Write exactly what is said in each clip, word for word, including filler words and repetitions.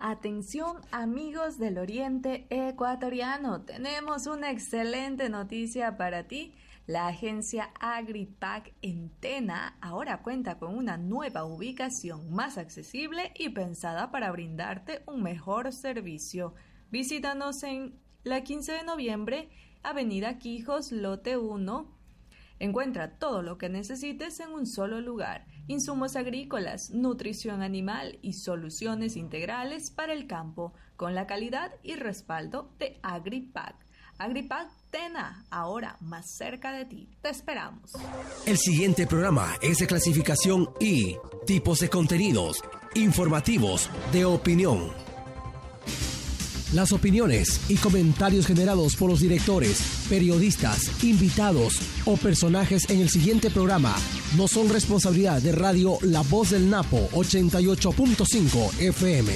Atención amigos del Oriente Ecuatoriano, tenemos una excelente noticia para ti. La agencia Agripac en Tena ahora cuenta con una nueva ubicación más accesible y pensada para brindarte un mejor servicio. Visítanos en la quince de noviembre, Avenida Quijos, lote uno. Encuentra todo lo que necesites en un solo lugar: insumos agrícolas, nutrición animal y soluciones integrales para el campo, con la calidad y respaldo de Agripac. Agripac Tena, ahora más cerca de ti. Te esperamos. El siguiente programa es de clasificación I, tipos de contenidos, informativos, de opinión. Las opiniones y comentarios generados por los directores, periodistas, invitados o personajes en el siguiente programa no son responsabilidad de Radio La Voz del Napo ochenta y ocho punto cinco F M.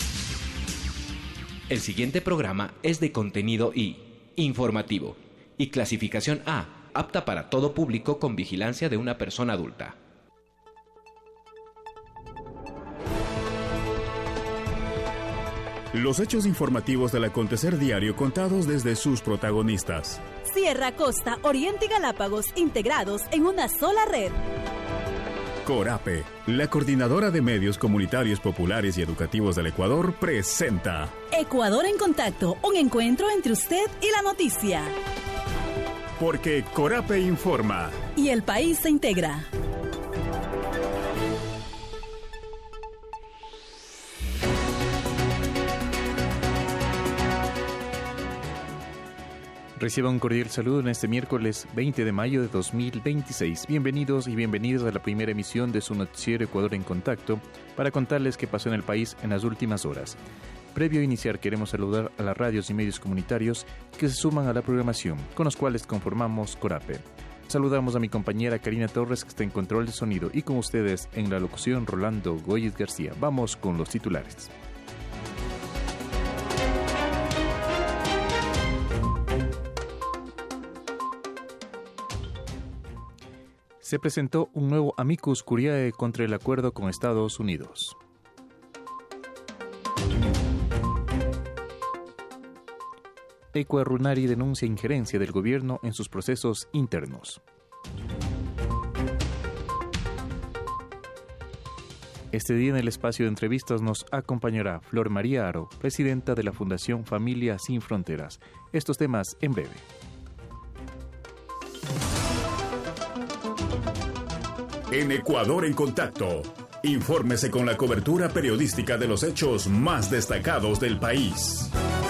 El siguiente programa es de contenido I, informativo, y clasificación A, apta para todo público con vigilancia de una persona adulta. Los hechos informativos del acontecer diario contados desde sus protagonistas. Sierra, Costa, Oriente y Galápagos integrados en una sola red. Corape, la coordinadora de medios comunitarios populares y educativos del Ecuador, presenta Ecuador en Contacto, un encuentro entre usted y la noticia. Porque Corape informa. Y el país se integra. Reciba un cordial saludo en este miércoles veinte de mayo de dos mil veintiséis. Bienvenidos y bienvenidas a la primera emisión de su noticiero Ecuador en Contacto para contarles qué pasó en el país en las últimas horas. Previo a iniciar, queremos saludar a las radios y medios comunitarios que se suman a la programación, con los cuales conformamos Corape. Saludamos a mi compañera Karina Torres, que está en control de sonido, y con ustedes en la locución Rolando Goyes García. Vamos con los titulares. Se presentó un nuevo amicus curiae contra el acuerdo con Estados Unidos. Ecuarunari denuncia injerencia del gobierno en sus procesos internos. Este día en el espacio de entrevistas nos acompañará Flor María Aro, presidenta de la Fundación Familia Sin Fronteras. Estos temas en breve. En Ecuador en Contacto, infórmese con la cobertura periodística de los hechos más destacados del país.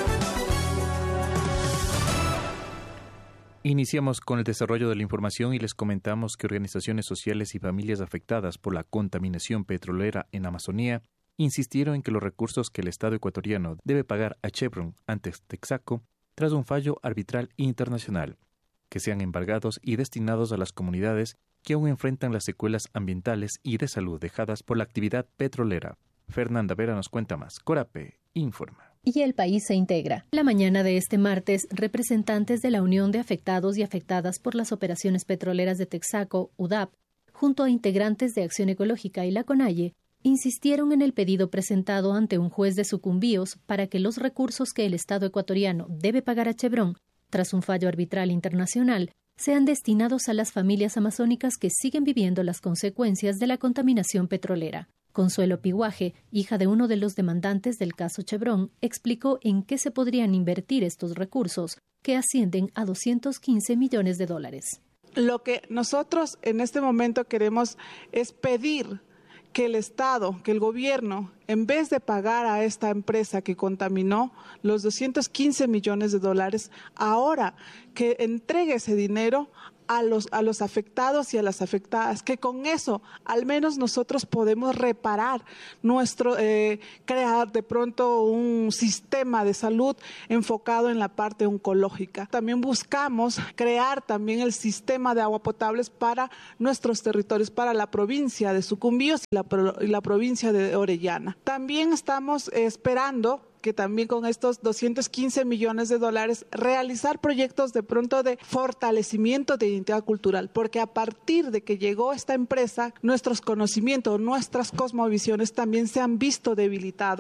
Iniciamos con el desarrollo de la información y les comentamos que organizaciones sociales y familias afectadas por la contaminación petrolera en Amazonía insistieron en que los recursos que el Estado ecuatoriano debe pagar a Chevron ante Texaco tras un fallo arbitral internacional, que sean embargados y destinados a las comunidades que aún enfrentan las secuelas ambientales y de salud dejadas por la actividad petrolera. Fernanda Vera nos cuenta más. Corape informa. Y el país se integra. La mañana de este martes, representantes de la Unión de Afectados y Afectadas por las Operaciones Petroleras de Texaco, U D A P, junto a integrantes de Acción Ecológica y la CONAIE, insistieron en el pedido presentado ante un juez de Sucumbíos para que los recursos que el Estado ecuatoriano debe pagar a Chevron, tras un fallo arbitral internacional, sean destinados a las familias amazónicas que siguen viviendo las consecuencias de la contaminación petrolera. Consuelo Piguaje, hija de uno de los demandantes del caso Chevron, explicó en qué se podrían invertir estos recursos, que ascienden a doscientos quince millones de dólares. Lo que nosotros en este momento queremos es pedir que el Estado, que el gobierno, en vez de pagar a esta empresa que contaminó los doscientos quince millones de dólares, ahora que entregue ese dinero a los, a los afectados y a las afectadas, que con eso al menos nosotros podemos reparar nuestro, eh, crear de pronto un sistema de salud enfocado en la parte oncológica. También buscamos crear también el sistema de agua potables para nuestros territorios, para la provincia de Sucumbíos y la, y la provincia de Orellana. También estamos esperando que también con estos doscientos quince millones de dólares realizar proyectos de pronto de fortalecimiento de identidad cultural, porque a partir de que llegó esta empresa, nuestros conocimientos, nuestras cosmovisiones también se han visto debilitados.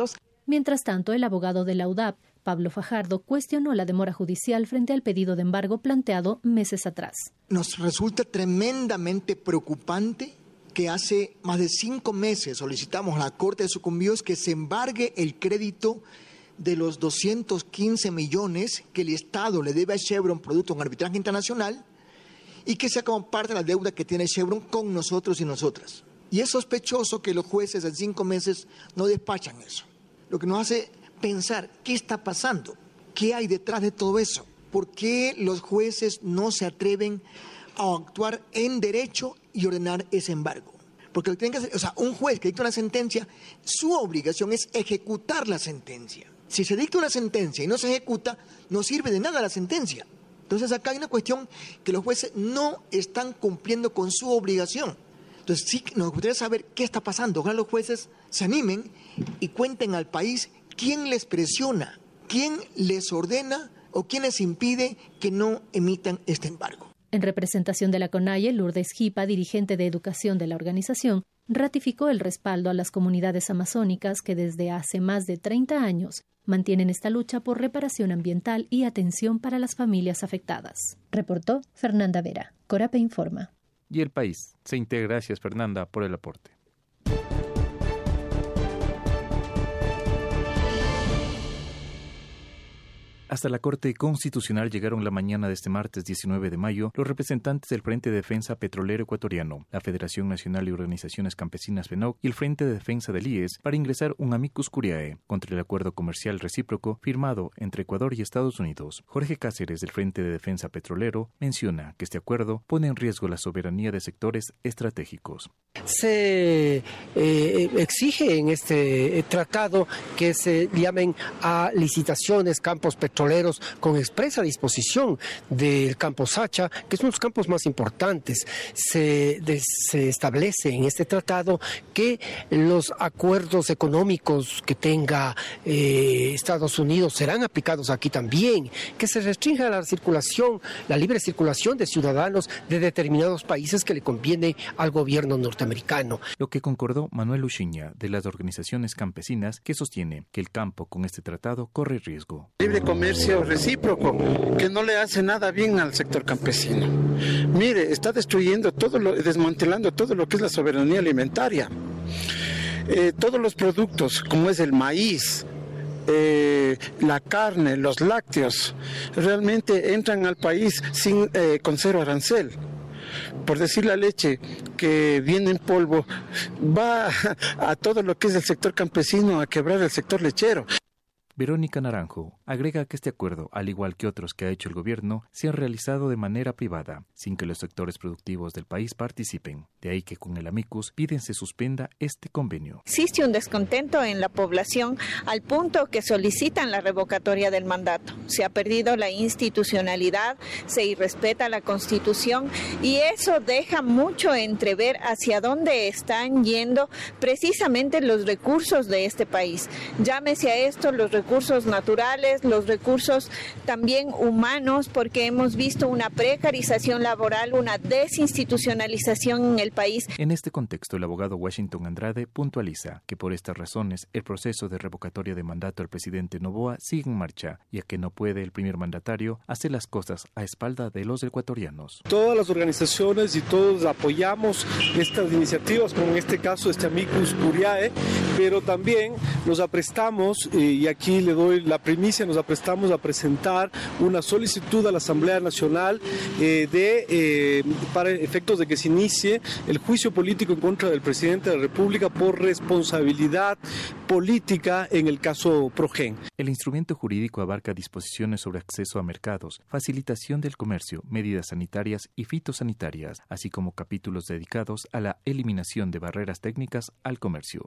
Mientras tanto, el abogado de la U D A P, Pablo Fajardo, cuestionó la demora judicial frente al pedido de embargo planteado meses atrás. Nos resulta tremendamente preocupante que hace más de cinco meses solicitamos a la Corte de Sucumbidos que se embargue el crédito de los doscientos quince millones que el Estado le debe a Chevron producto de un arbitraje internacional y que sea como parte de la deuda que tiene Chevron con nosotros y nosotras. Y es sospechoso que los jueces en cinco meses no despachan eso. Lo que nos hace pensar qué está pasando, qué hay detrás de todo eso, por qué los jueces no se atreven a actuar en derecho y ordenar ese embargo. Porque lo que tienen que hacer, o sea, un juez que dicta una sentencia, su obligación es ejecutar la sentencia. Si se dicta una sentencia y no se ejecuta, no sirve de nada la sentencia. Entonces acá hay una cuestión que los jueces no están cumpliendo con su obligación. Entonces sí nos gustaría saber qué está pasando. Ojalá los jueces se animen y cuenten al país quién les presiona, quién les ordena o quién les impide que no emitan este embargo. En representación de la CONAIE, Lourdes Jipa, dirigente de educación de la organización, ratificó el respaldo a las comunidades amazónicas que desde hace más de treinta años mantienen esta lucha por reparación ambiental y atención para las familias afectadas. Reportó Fernanda Vera. Corape informa. Y el país. Se integra. Gracias, Fernanda, por el aporte. Hasta la Corte Constitucional llegaron la mañana de este martes diecinueve de mayo los representantes del Frente de Defensa Petrolero Ecuatoriano, la Federación Nacional de Organizaciones Campesinas FENOC y el Frente de Defensa del I E S para ingresar un amicus curiae contra el acuerdo comercial recíproco firmado entre Ecuador y Estados Unidos. Jorge Cáceres, del Frente de Defensa Petrolero, menciona que este acuerdo pone en riesgo la soberanía de sectores estratégicos. Se eh, exige en este tratado que se llamen a licitaciones campos petroleros con expresa disposición del campo Sacha, que es uno de los campos más importantes. Se, de, se establece en este tratado que los acuerdos económicos que tenga eh, Estados Unidos serán aplicados aquí también, que se restrinja la circulación, la libre circulación de ciudadanos de determinados países que le conviene al gobierno norteamericano. Lo que concordó Manuel Uchiña, de las organizaciones campesinas, que sostiene que el campo con este tratado corre riesgo. Libre comercio recíproco, que no le hace nada bien al sector campesino. Mire, está destruyendo todo, lo, desmantelando todo lo que es la soberanía alimentaria. Eh, todos los productos, como es el maíz, eh, la carne, los lácteos, realmente entran al país sin eh, con cero arancel. Por decir la leche que viene en polvo, va a todo lo que es el sector campesino a quebrar el sector lechero. Verónica Naranjo agrega que este acuerdo, al igual que otros que ha hecho el gobierno, se han realizado de manera privada, sin que los sectores productivos del país participen. De ahí que con el amicus piden se suspenda este convenio. Existe un descontento en la población al punto que solicitan la revocatoria del mandato. Se ha perdido la institucionalidad, se irrespeta la Constitución y eso deja mucho entrever hacia dónde están yendo precisamente los recursos de este país. Llámese a esto los recursos naturales, los recursos también humanos, porque hemos visto una precarización laboral, una desinstitucionalización en el país. En este contexto, el abogado Washington Andrade puntualiza que por estas razones el proceso de revocatoria de mandato al presidente Noboa sigue en marcha, ya que no puede el primer mandatario hacer las cosas a espalda de los ecuatorianos. Todas las organizaciones y todos apoyamos estas iniciativas, como en este caso este amicus curiae, pero también nos aprestamos, eh, y aquí le doy la primicia, nos aprestamos a presentar una solicitud a la Asamblea Nacional eh, de, eh, para efectos de que se inicie el juicio político en contra del presidente de la República por responsabilidad política en el caso Progen. El instrumento jurídico abarca disposiciones sobre acceso a mercados, facilitación del comercio, medidas sanitarias y fitosanitarias, así como capítulos dedicados a la eliminación de barreras técnicas al comercio.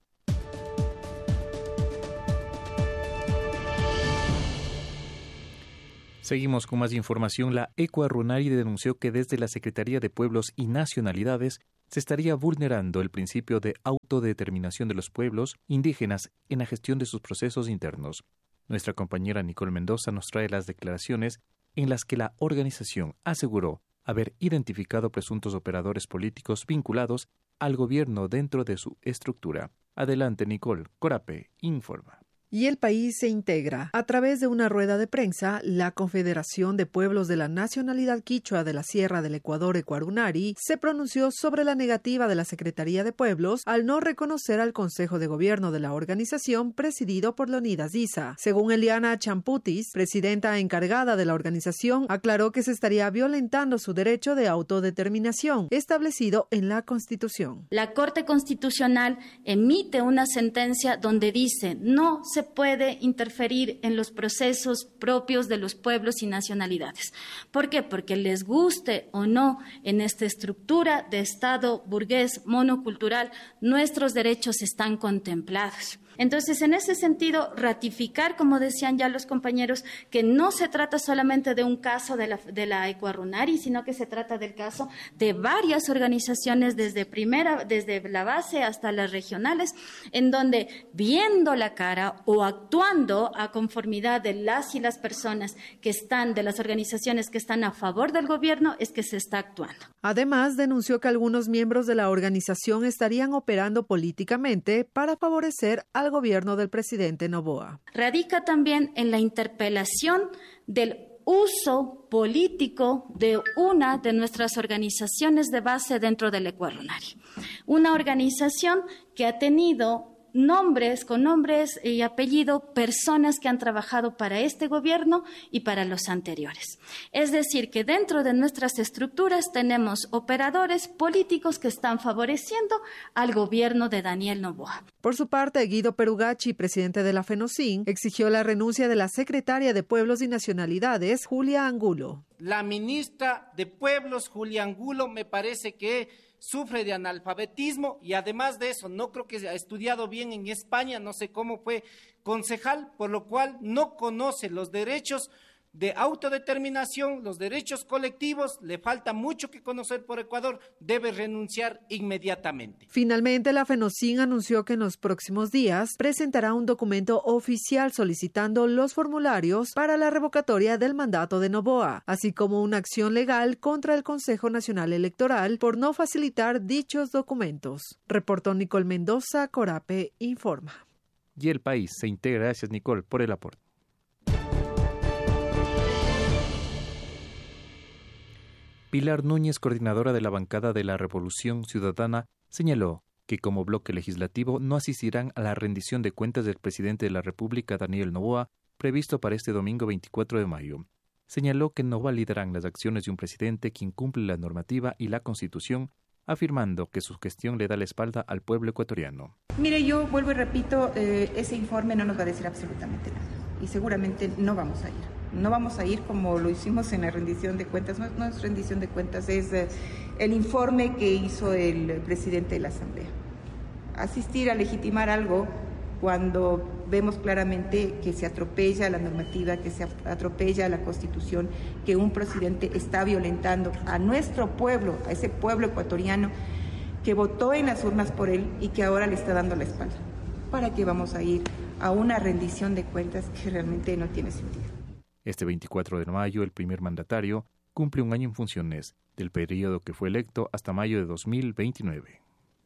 Seguimos con más información. La Ecuarunari denunció que desde la Secretaría de Pueblos y Nacionalidades se estaría vulnerando el principio de autodeterminación de los pueblos indígenas en la gestión de sus procesos internos. Nuestra compañera Nicole Mendoza nos trae las declaraciones en las que la organización aseguró haber identificado presuntos operadores políticos vinculados al gobierno dentro de su estructura. Adelante, Nicole. Corape informa. Y el país se integra. A través de una rueda de prensa, la Confederación de Pueblos de la Nacionalidad Quichua de la Sierra del Ecuador, Ecuarunari, se pronunció sobre la negativa de la Secretaría de Pueblos al no reconocer al Consejo de Gobierno de la organización presidido por Leonidas Issa. Según Eliana Champutis, presidenta encargada de la organización, aclaró que se estaría violentando su derecho de autodeterminación establecido en la Constitución. La Corte Constitucional emite una sentencia donde dice no se puede interferir en los procesos propios de los pueblos y nacionalidades. ¿Por qué? Porque les guste o no en esta estructura de Estado burgués monocultural, nuestros derechos están contemplados. Entonces, en ese sentido, ratificar, como decían ya los compañeros, que no se trata solamente de un caso de la, de la Ecuarunari, sino que se trata del caso de varias organizaciones desde primera, desde la base hasta las regionales, en donde viendo la cara o actuando a conformidad de las y las personas que están, de las organizaciones que están a favor del gobierno, es que se está actuando. Además, denunció que algunos miembros de la organización estarían operando políticamente para favorecer a al gobierno del presidente Noboa. Radica también en la interpelación del uso político de una de nuestras organizaciones de base dentro del Ecuarunari. Una organización que ha tenido nombres, con nombres y apellido, personas que han trabajado para este gobierno y para los anteriores. Es decir, que dentro de nuestras estructuras tenemos operadores políticos que están favoreciendo al gobierno de Daniel Noboa. Por su parte, Guido Perugachi, presidente de la FENOCIN, exigió la renuncia de la secretaria de Pueblos y Nacionalidades, Julia Angulo. La ministra de Pueblos, Julia Angulo, me parece que sufre de analfabetismo y además de eso no creo que ha estudiado bien en España, no sé cómo fue concejal, por lo cual no conoce los derechos de autodeterminación, los derechos colectivos, le falta mucho que conocer por Ecuador, debe renunciar inmediatamente. Finalmente, la FENOCIN anunció que en los próximos días presentará un documento oficial solicitando los formularios para la revocatoria del mandato de Noboa, así como una acción legal contra el Consejo Nacional Electoral por no facilitar dichos documentos. Reportó Nicole Mendoza, Corape Informa. Y el país se integra. Gracias, Nicole, por el aporte. Pilar Núñez, coordinadora de la bancada de la Revolución Ciudadana, señaló que como bloque legislativo no asistirán a la rendición de cuentas del presidente de la República, Daniel Noboa, previsto para este domingo veinticuatro de mayo. Señaló que no validarán las acciones de un presidente quien cumple la normativa y la Constitución, afirmando que su gestión le da la espalda al pueblo ecuatoriano. Mire, yo vuelvo y repito, eh, ese informe no nos va a decir absolutamente nada y seguramente no vamos a ir. No vamos a ir como lo hicimos en la rendición de cuentas, no, no es rendición de cuentas, es eh, el informe que hizo el presidente de la Asamblea. Asistir a legitimar algo cuando vemos claramente que se atropella la normativa, que se atropella la Constitución, que un presidente está violentando a nuestro pueblo, a ese pueblo ecuatoriano que votó en las urnas por él y que ahora le está dando la espalda. ¿Para qué vamos a ir a una rendición de cuentas que realmente no tiene sentido? Este veinticuatro de mayo, el primer mandatario cumple un año en funciones, del periodo que fue electo hasta mayo de dos mil veintinueve.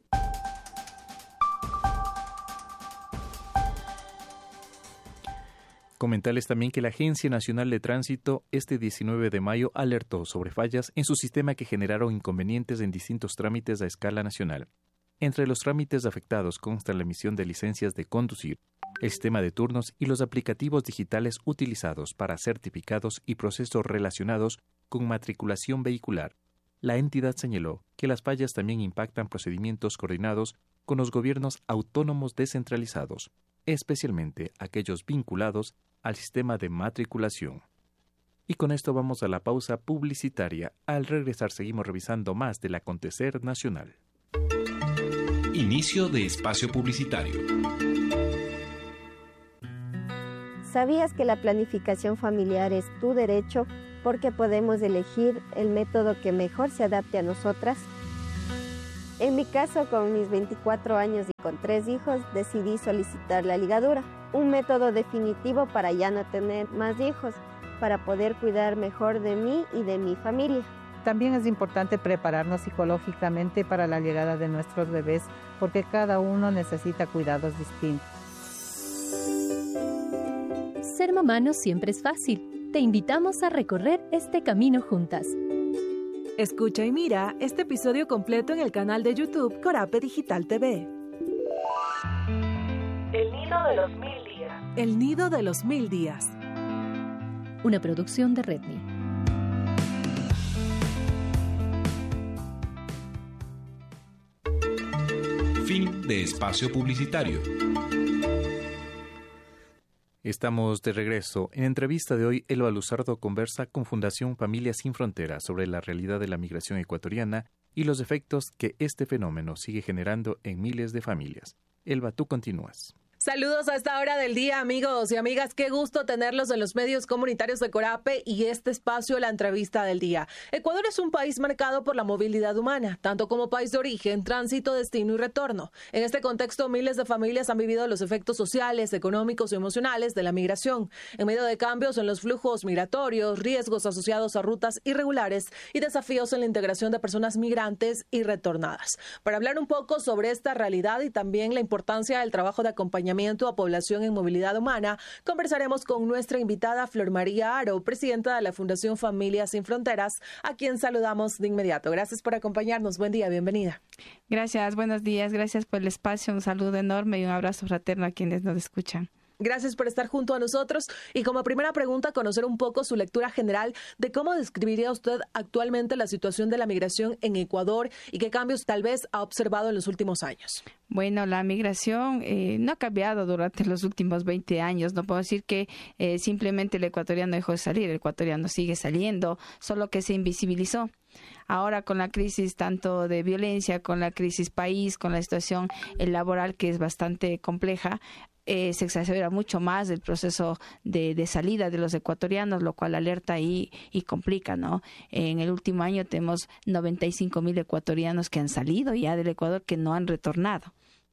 Comentarles también que la Agencia Nacional de Tránsito este diecinueve de mayo alertó sobre fallas en su sistema que generaron inconvenientes en distintos trámites a escala nacional. Entre los trámites afectados consta la emisión de licencias de conducir, el sistema de turnos y los aplicativos digitales utilizados para certificados y procesos relacionados con matriculación vehicular. La entidad señaló que las fallas también impactan procedimientos coordinados con los gobiernos autónomos descentralizados, especialmente aquellos vinculados al sistema de matriculación. Y con esto vamos a la pausa publicitaria. Al regresar seguimos revisando más del acontecer nacional. Inicio de espacio publicitario. ¿Sabías que la planificación familiar es tu derecho porque podemos elegir el método que mejor se adapte a nosotras? En mi caso, con mis veinticuatro años y con tres hijos, decidí solicitar la ligadura, un método definitivo para ya no tener más hijos, para poder cuidar mejor de mí y de mi familia. También es importante prepararnos psicológicamente para la llegada de nuestros bebés, porque cada uno necesita cuidados distintos. Ser mamá no siempre es fácil. Te invitamos a recorrer este camino juntas. Escucha y mira este episodio completo en el canal de YouTube Corape Digital T V. El nido de los mil días. El nido de los mil días. Una producción de Redmi. Fin de espacio publicitario. Estamos de regreso. En entrevista de hoy, Elba Luzardo conversa con Fundación Familias Sin Fronteras sobre la realidad de la migración ecuatoriana y los efectos que este fenómeno sigue generando en miles de familias. Elba, tú continúas. Saludos a esta hora del día, amigos y amigas. Qué gusto tenerlos en los medios comunitarios de Corape y este espacio, la entrevista del día. Ecuador es un país marcado por la movilidad humana, tanto como país de origen, tránsito, destino y retorno. En este contexto, miles de familias han vivido los efectos sociales, económicos y emocionales de la migración, en medio de cambios en los flujos migratorios, riesgos asociados a rutas irregulares y desafíos en la integración de personas migrantes y retornadas. Para hablar un poco sobre esta realidad y también la importancia del trabajo de acompañamiento a población en movilidad humana, conversaremos con nuestra invitada Flor María Aro, presidenta de la Fundación Familias Sin Fronteras, a quien saludamos de inmediato. Gracias por acompañarnos. Buen día, bienvenida. Gracias, buenos días, gracias por el espacio, un saludo enorme y un abrazo fraterno a quienes nos escuchan. Gracias por estar junto a nosotros y como primera pregunta, conocer un poco su lectura general de cómo describiría usted actualmente la situación de la migración en Ecuador y qué cambios tal vez ha observado en los últimos años. Bueno, la migración eh, no ha cambiado durante los últimos veinte años. No puedo decir que eh, simplemente el ecuatoriano dejó de salir, el ecuatoriano sigue saliendo, solo que se invisibilizó. Ahora con la crisis tanto de violencia, con la crisis país, con la situación laboral que es bastante compleja, Eh, se exacerba mucho más el proceso de, de salida de los ecuatorianos, lo cual alerta y, y complica, ¿no? En el último año tenemos noventa y cinco mil ecuatorianos que han salido ya del Ecuador que no han retornado.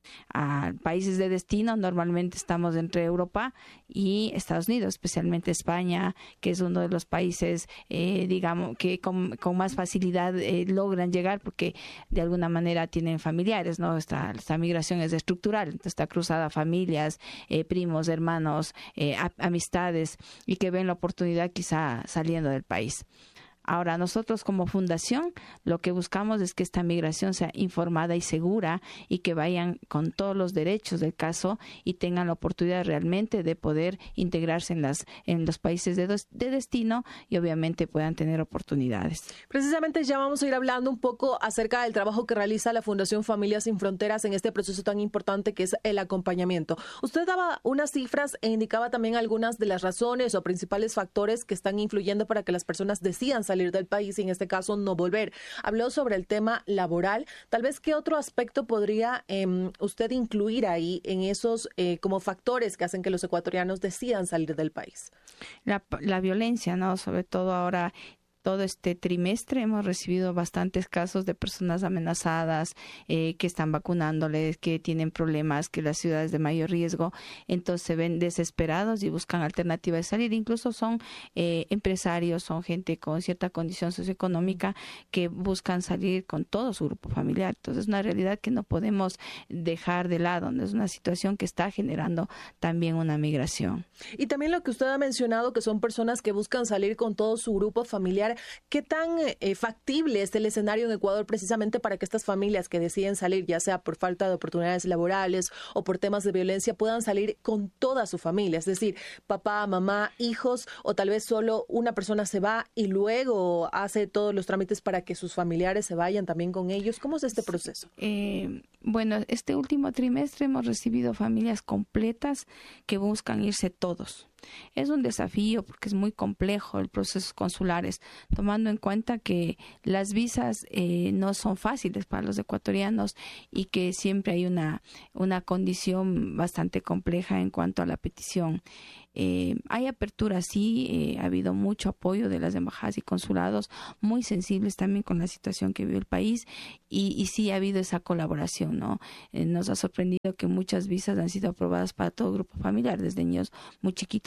A países de destino normalmente estamos entre Europa y Estados Unidos, especialmente España, que es uno de los países eh, digamos que con, con más facilidad eh, logran llegar porque de alguna manera tienen familiares, ¿no? Esta, esta migración es estructural, entonces está cruzada a familias, eh, primos, hermanos, eh, a, amistades y que ven la oportunidad quizá saliendo del país. Ahora, nosotros como fundación lo que buscamos es que esta migración sea informada y segura y que vayan con todos los derechos del caso y tengan la oportunidad realmente de poder integrarse en las en los países de, de destino y obviamente puedan tener oportunidades. Precisamente ya vamos a ir hablando un poco acerca del trabajo que realiza la Fundación Familias Sin Fronteras en este proceso tan importante que es el acompañamiento. Usted daba unas cifras e indicaba también algunas de las razones o principales factores que están influyendo para que las personas decidan salir salir del país y en este caso no volver. Habló sobre el tema laboral. Tal vez, ¿qué otro aspecto podría eh, usted incluir ahí en esos eh, como factores que hacen que los ecuatorianos decidan salir del país? La, la violencia, ¿no? Sobre todo ahora. Todo este trimestre hemos recibido bastantes casos de personas amenazadas, eh, que están vacunándoles, que tienen problemas, que las ciudades de mayor riesgo, entonces se ven desesperados y buscan alternativas de salir. Incluso son eh, empresarios, son gente con cierta condición socioeconómica que buscan salir con todo su grupo familiar. Entonces es una realidad que no podemos dejar de lado, ¿no? Es una situación que está generando también una migración. Y también lo que usted ha mencionado, que son personas que buscan salir con todo su grupo familiar. ¿Qué tan eh, factible es el escenario en Ecuador precisamente para que estas familias que deciden salir, ya sea por falta de oportunidades laborales o por temas de violencia, puedan salir con toda su familia? Es decir, papá, mamá, hijos, o tal vez solo una persona se va y luego hace todos los trámites para que sus familiares se vayan también con ellos. ¿Cómo es este proceso? Eh, bueno, este último trimestre hemos recibido familias completas que buscan irse todos. Es un desafío porque es muy complejo el proceso consulares, tomando en cuenta que las visas eh, no son fáciles para los ecuatorianos y que siempre hay una, una condición bastante compleja en cuanto a la petición. Eh, hay apertura, sí, eh, ha habido mucho apoyo de las embajadas y consulados, muy sensibles también con la situación que vive el país y, y sí ha habido esa colaboración, ¿no? Eh, nos ha sorprendido que muchas visas han sido aprobadas para todo grupo familiar, desde niños muy chiquitos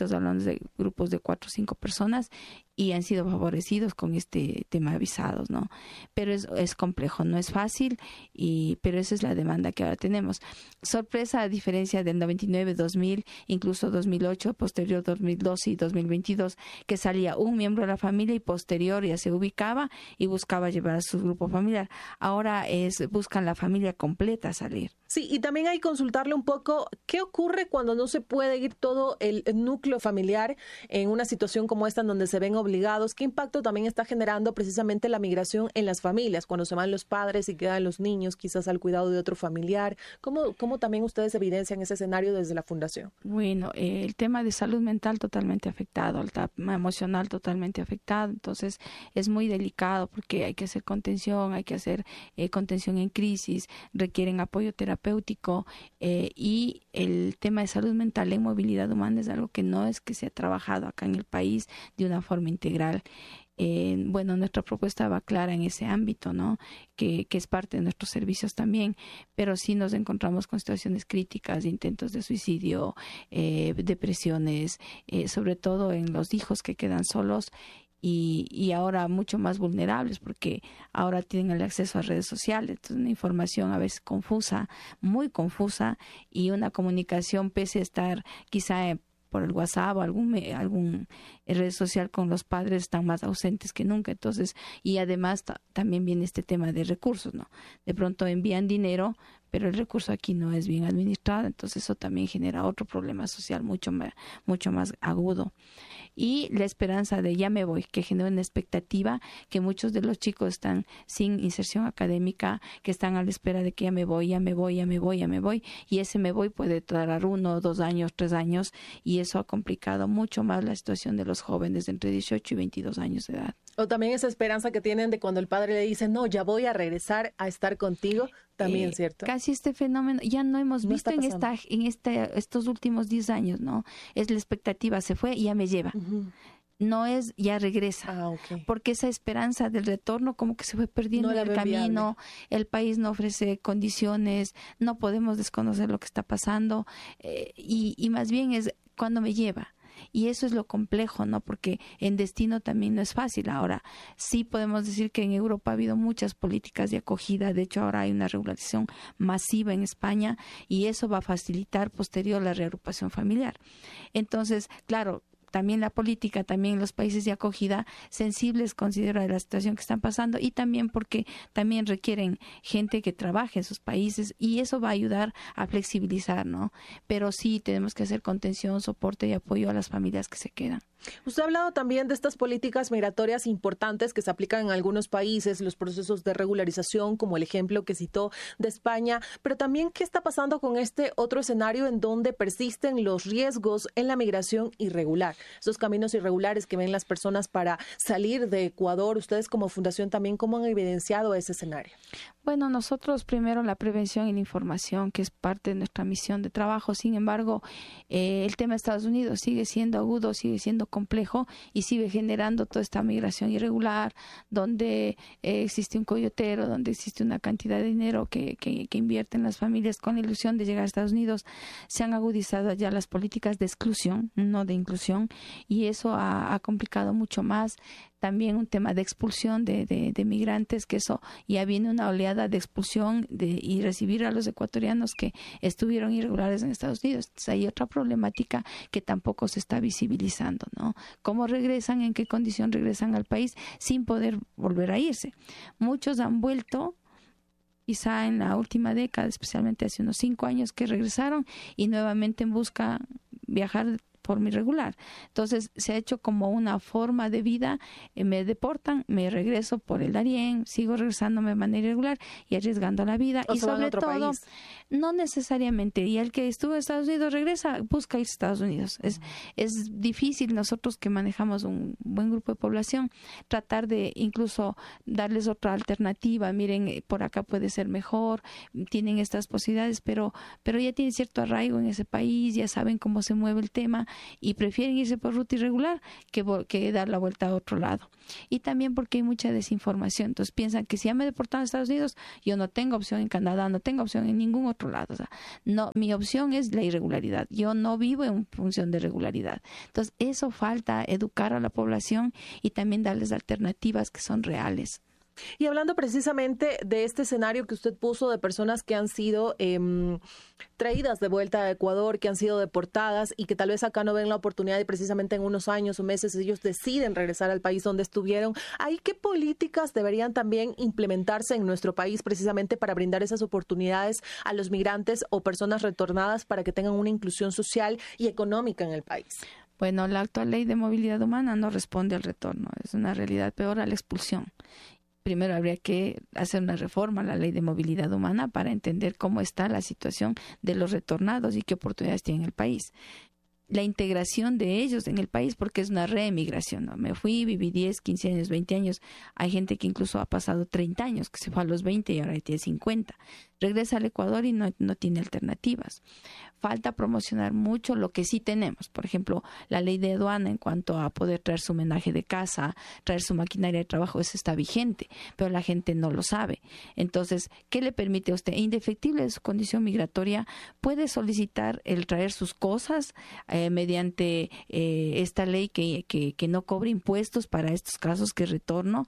chiquitos, hablando de grupos de cuatro o cinco personas, y han sido favorecidos con este tema avisados, ¿no? Pero es, es complejo, no es fácil, y pero esa es la demanda que ahora tenemos. Sorpresa, a diferencia del noventa y nueve, dos mil, incluso dos mil ocho, posterior dos mil doce y dos mil veintidós, que salía un miembro de la familia y posterior ya se ubicaba y buscaba llevar a su grupo familiar. Ahora es buscan la familia completa salir. Sí, y también hay que consultarle un poco qué ocurre cuando no se puede ir todo el núcleo familiar en una situación como esta, en donde se ven obligados. ¿Qué impacto también está generando precisamente la migración en las familias, cuando se van los padres y quedan los niños quizás al cuidado de otro familiar? ¿Cómo, cómo también ustedes evidencian ese escenario desde la Fundación? Bueno, eh, el tema de salud mental totalmente afectado, el tema emocional totalmente afectado, entonces es muy delicado porque hay que hacer contención, hay que hacer eh, contención en crisis, requieren apoyo terapéutico eh, y el tema de salud mental en movilidad humana es algo que no es que se ha trabajado acá en el país de una forma integral. Eh, bueno, nuestra propuesta va clara en ese ámbito, ¿no? Que, que es parte de nuestros servicios también, pero sí nos encontramos con situaciones críticas, intentos de suicidio, eh, depresiones, eh, sobre todo en los hijos que quedan solos y, y ahora mucho más vulnerables porque ahora tienen el acceso a redes sociales, entonces una información a veces confusa, muy confusa y una comunicación pese a estar quizá en por el WhatsApp o algún algún red social con los padres están más ausentes que nunca. Entonces, y además ta, también viene este tema de recursos, ¿no? De pronto envían dinero, pero el recurso aquí no es bien administrado, entonces eso también genera otro problema social mucho más, mucho más agudo. Y la esperanza de ya me voy, que genera una expectativa que muchos de los chicos están sin inserción académica, que están a la espera de que ya me voy, ya me voy, ya me voy, ya me voy, y ese me voy puede tardar uno, dos años, tres años, y eso ha complicado mucho más la situación de los jóvenes de entre dieciocho y veintidós años de edad. O también esa esperanza que tienen de cuando el padre le dice, no, ya voy a regresar a estar contigo, también, eh, ¿cierto? Casi este fenómeno ya no hemos no visto en esta en este estos últimos diez años, ¿no? Es la expectativa, se fue y ya me lleva. Uh-huh. No es ya regresa, ah, okay. Porque esa esperanza del retorno como que se fue perdiendo no en el camino, viable. El país no ofrece condiciones, no podemos desconocer lo que está pasando eh, y, y más bien es cuando me lleva. Y eso es lo complejo, ¿no? Porque en destino también no es fácil. Ahora, sí podemos decir que en Europa ha habido muchas políticas de acogida. De hecho, ahora hay una regularización masiva en España y eso va a facilitar posterior la reagrupación familiar. Entonces, claro, también la política, también los países de acogida sensibles considero de la situación que están pasando y también porque también requieren gente que trabaje en sus países y eso va a ayudar a flexibilizar, ¿no? Pero sí tenemos que hacer contención, soporte y apoyo a las familias que se quedan. Usted ha hablado también de estas políticas migratorias importantes que se aplican en algunos países, los procesos de regularización, como el ejemplo que citó de España, pero también qué está pasando con este otro escenario en donde persisten los riesgos en la migración irregular, esos caminos irregulares que ven las personas para salir de Ecuador. Ustedes como fundación también, ¿cómo han evidenciado ese escenario? Bueno, nosotros primero la prevención y la información, que es parte de nuestra misión de trabajo. Sin embargo, eh, el tema de Estados Unidos sigue siendo agudo, sigue siendo complejo y sigue generando toda esta migración irregular, donde eh, existe un coyotero, donde existe una cantidad de dinero que, que, que invierten las familias con la ilusión de llegar a Estados Unidos. Se han agudizado ya las políticas de exclusión, no de inclusión, y eso ha, ha complicado mucho más. También un tema de expulsión de, de, de migrantes, que eso ya viene una oleada de expulsión de, y recibir a los ecuatorianos que estuvieron irregulares en Estados Unidos. Entonces hay otra problemática que tampoco se está visibilizando, ¿no? ¿Cómo regresan? ¿En qué condición regresan al país sin poder volver a irse? Muchos han vuelto quizá en la última década, especialmente hace unos cinco años que regresaron y nuevamente en busca viajar forma irregular. Entonces se ha hecho como una forma de vida, eh, me deportan, me regreso por el Darién, sigo regresándome de manera irregular y arriesgando la vida. O y sobre otro todo, país. No necesariamente, y el que estuvo en Estados Unidos regresa, busca irse a Estados Unidos. Es, es difícil nosotros que manejamos un buen grupo de población, tratar de incluso darles otra alternativa, miren, por acá puede ser mejor, tienen estas posibilidades, pero, pero ya tienen cierto arraigo en ese país, ya saben cómo se mueve el tema. y prefieren irse por ruta irregular que, que dar la vuelta a otro lado. Y también porque hay mucha desinformación. Entonces piensan que si ya me deportaron a Estados Unidos, yo no tengo opción en Canadá, no tengo opción en ningún otro lado. O sea, no, mi opción es la irregularidad. Yo no vivo en función de regularidad. Entonces eso falta educar a la población y también darles alternativas que son reales. Y hablando precisamente de este escenario que usted puso de personas que han sido eh, traídas de vuelta a Ecuador, que han sido deportadas y que tal vez acá no ven la oportunidad y precisamente en unos años o meses ellos deciden regresar al país donde estuvieron, ¿ahí qué políticas deberían también implementarse en nuestro país precisamente para brindar esas oportunidades a los migrantes o personas retornadas para que tengan una inclusión social y económica en el país? Bueno, la actual ley de movilidad humana no responde al retorno, es una realidad peor a la expulsión. Primero habría que hacer una reforma a la ley de movilidad humana para entender cómo está la situación de los retornados y qué oportunidades tiene el país. La integración de ellos en el país, porque es una reemigración, ¿no? Me fui, viví diez, quince años, veinte años. Hay gente que incluso ha pasado treinta años, que se fue a los veinte y ahora tiene cincuenta. Regresa al Ecuador y no, no tiene alternativas. Falta promocionar mucho lo que sí tenemos. Por ejemplo, la ley de aduana en cuanto a poder traer su homenaje de casa, traer su maquinaria de trabajo, eso está vigente, pero la gente no lo sabe. Entonces, ¿qué le permite a usted? Indefectible de su condición migratoria, puede solicitar el traer sus cosas eh, mediante eh, esta ley que, que, que no cobre impuestos para estos casos que retorno,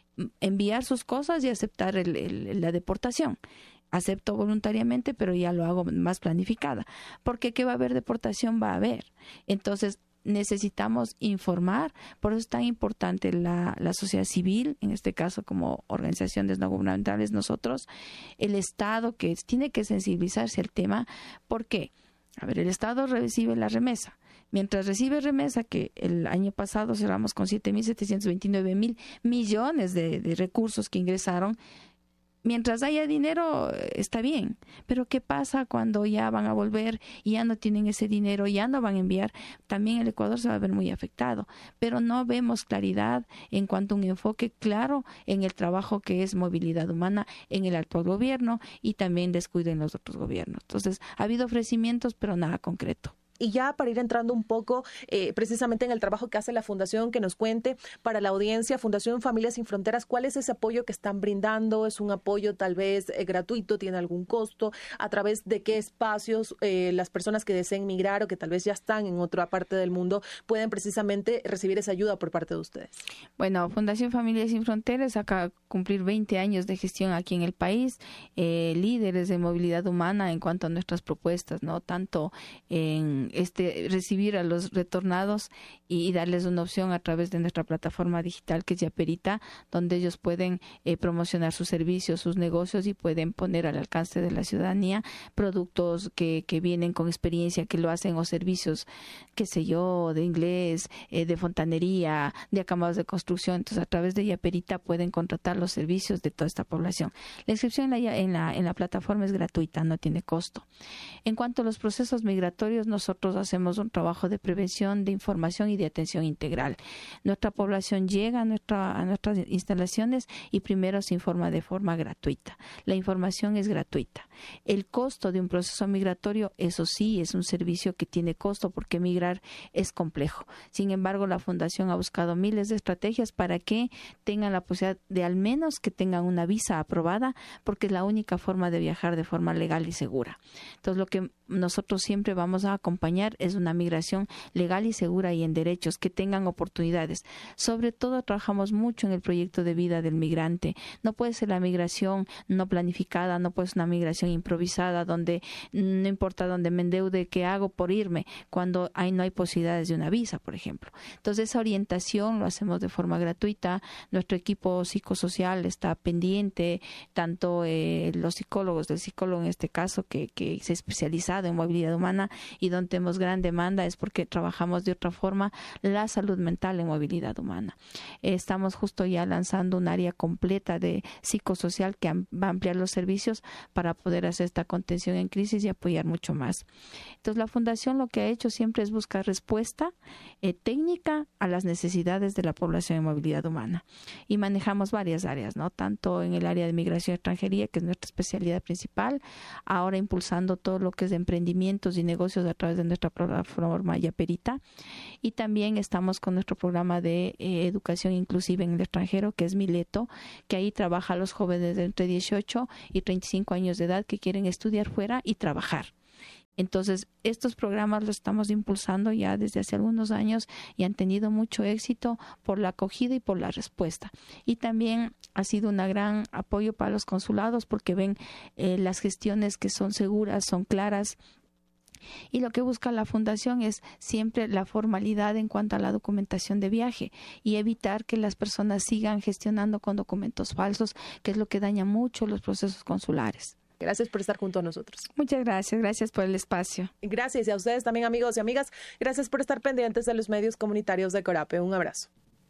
enviar sus cosas y aceptar el, el, la deportación. Acepto voluntariamente, pero ya lo hago más planificada. Porque ¿qué va a haber deportación? Va a haber. Entonces, necesitamos informar. Por eso es tan importante la, la sociedad civil, en este caso como organizaciones no gubernamentales, nosotros, el Estado que tiene que sensibilizarse al tema. ¿Por qué? A ver, el Estado recibe la remesa. Mientras recibe remesa, que el año pasado cerramos con siete mil setecientos veintinueve mil millones de, de recursos que ingresaron, mientras haya dinero está bien, pero ¿qué pasa cuando ya van a volver y ya no tienen ese dinero, ya no van a enviar? También el Ecuador se va a ver muy afectado, pero no vemos claridad en cuanto a un enfoque claro en el trabajo que es movilidad humana en el actual gobierno y también descuido en los otros gobiernos. Entonces, ha habido ofrecimientos, pero nada concreto. Y ya para ir entrando un poco eh, precisamente en el trabajo que hace la Fundación, que nos cuente para la audiencia, Fundación Familias Sin Fronteras, ¿cuál es ese apoyo que están brindando? ¿Es un apoyo tal vez eh, gratuito? ¿Tiene algún costo? ¿A través de qué espacios eh, las personas que deseen migrar o que tal vez ya están en otra parte del mundo pueden precisamente recibir esa ayuda por parte de ustedes? Bueno, Fundación Familias Sin Fronteras acaba de cumplir veinte años de gestión aquí en el país, eh, líderes de movilidad humana en cuanto a nuestras propuestas, ¿no? Tanto en Este, recibir a los retornados y, y darles una opción a través de nuestra plataforma digital que es Yaperita, donde ellos pueden eh, promocionar sus servicios, sus negocios y pueden poner al alcance de la ciudadanía productos que, que vienen con experiencia, que lo hacen, o servicios, qué sé yo, de inglés, eh, de fontanería, de acabados de construcción. Entonces, a través de Yaperita pueden contratar los servicios de toda esta población. La inscripción en la, en la, en la plataforma es gratuita, no tiene costo. En cuanto a los procesos migratorios, nosotros hacemos un trabajo de prevención, de información y de atención integral. Nuestra población llega a, nuestra, a nuestras instalaciones y primero se informa de forma gratuita. La información es gratuita. El costo de un proceso migratorio, eso sí, es un servicio que tiene costo porque migrar es complejo. Sin embargo, la Fundación ha buscado miles de estrategias para que tengan la posibilidad de al menos que tengan una visa aprobada, porque es la única forma de viajar de forma legal y segura. Entonces, lo que nosotros siempre vamos a acompañar es una migración legal y segura y en derechos, que tengan oportunidades. Sobre todo trabajamos mucho en el proyecto de vida del migrante. No puede ser la migración no planificada, no puede ser una migración improvisada donde no importa dónde me endeude, qué hago por irme, cuando hay, no hay posibilidades de una visa, por ejemplo. Entonces, esa orientación lo hacemos de forma gratuita. Nuestro equipo psicosocial está pendiente, tanto eh, los psicólogos, del psicólogo en este caso, que, que se ha especializado en movilidad humana, y donde tenemos gran demanda es porque trabajamos de otra forma la salud mental en movilidad humana. Estamos justo ya lanzando un área completa de psicosocial que va a ampliar los servicios para poder hacer esta contención en crisis y apoyar mucho más. Entonces, la Fundación lo que ha hecho siempre es buscar respuesta eh, técnica a las necesidades de la población en movilidad humana, y manejamos varias áreas, ¿no? Tanto en el área de migración y extranjería, que es nuestra especialidad principal, ahora impulsando todo lo que es de emprendimientos y negocios a través de nuestra plataforma Yaperita. Y también estamos con nuestro programa de eh, educación inclusiva en el extranjero, que es Mileto, que ahí trabaja a los jóvenes de entre dieciocho y treinta y cinco años de edad que quieren estudiar fuera y trabajar. Entonces, estos programas los estamos impulsando ya desde hace algunos años y han tenido mucho éxito por la acogida y por la respuesta. Y también ha sido un gran apoyo para los consulados porque ven eh, las gestiones que son seguras, son claras. Y lo que busca la Fundación es siempre la formalidad en cuanto a la documentación de viaje y evitar que las personas sigan gestionando con documentos falsos, que es lo que daña mucho los procesos consulares. Gracias por estar junto a nosotros. Muchas gracias, gracias por el espacio. Gracias y a ustedes también, amigos y amigas. Gracias por estar pendientes de los medios comunitarios de Corape. Un abrazo.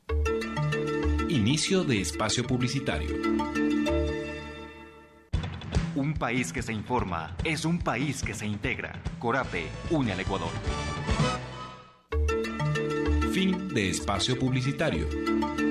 Inicio de espacio publicitario. Un país que se informa es un país que se integra. Corape une al Ecuador. Fin de espacio publicitario.